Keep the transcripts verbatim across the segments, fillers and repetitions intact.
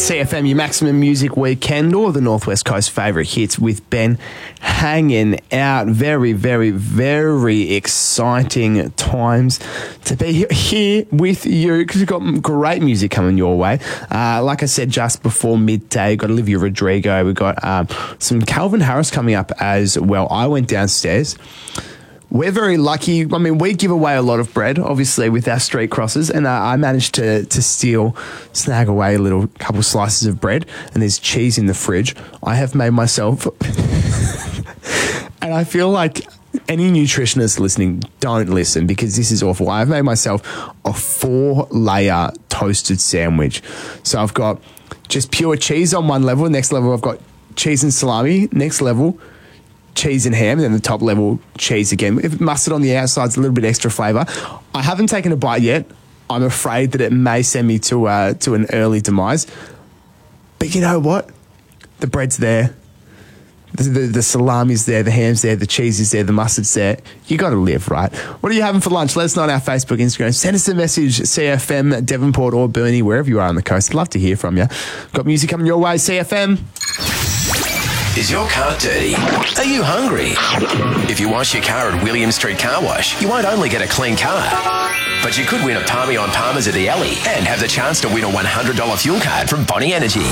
C F M, your maximum music weekend, or the Northwest Coast favourite hits with Ben, hanging out. Very, very, very exciting times to be here with you because we've got great music coming your way. Uh, like I said just before midday, got Olivia Rodrigo. We've got um, some Calvin Harris coming up as well. I went downstairs. We're very lucky. I mean, we give away a lot of bread, obviously, with our street crosses, and uh, I managed to to steal, snag away a little couple slices of bread, and there's cheese in the fridge. I have made myself, and I feel like any nutritionists listening, don't listen because this is awful. I've made myself a four-layer toasted sandwich. So I've got just pure cheese on one level. Next level, I've got cheese and salami. Next level, cheese and ham, and then the top level, cheese again. If mustard on the outside's a little bit extra flavour. I haven't taken a bite yet. I'm afraid that it may send me to uh, to an early demise. But you know what? The bread's there. The, the, the salami's there, the ham's there, the cheese is there, the mustard's there. You got to live, right? What are you having for lunch? Let us know on our Facebook, Instagram. Send us a message, C F M, Devonport or Burnie, wherever you are on the coast. I'd love to hear from you. Got music coming your way, C F M. Is your car dirty? Are you hungry? If you wash your car at William Street Car Wash, you won't only get a clean car, but you could win a Palmy on Palmers at the Alley and have the chance to win a one hundred dollars fuel card from Bonnie Energy.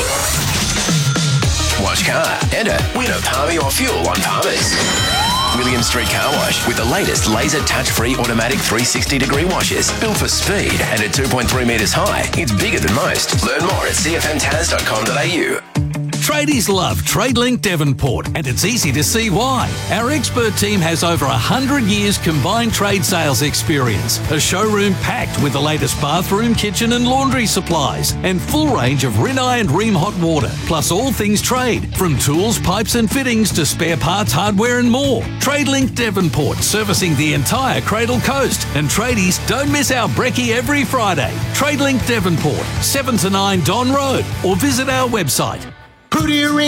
Wash car, enter, win a Palmy or fuel on Palmers. William Street Car Wash with the latest laser touch-free automatic three sixty degree washes. Built for speed and at two point three metres high. It's bigger than most. Learn more at c f m taz dot com dot a u. Tradies love TradeLink Devonport, and it's easy to see why. Our expert team has over one hundred years combined trade sales experience, a showroom packed with the latest bathroom, kitchen and laundry supplies, and full range of Rinnai and Ream hot water, plus all things trade, from tools, pipes and fittings to spare parts, hardware and more. TradeLink Devonport, servicing the entire Cradle Coast. And tradies, don't miss our brekkie every Friday. TradeLink Devonport, seven to nine Don Road, or visit our website. Who do you ring?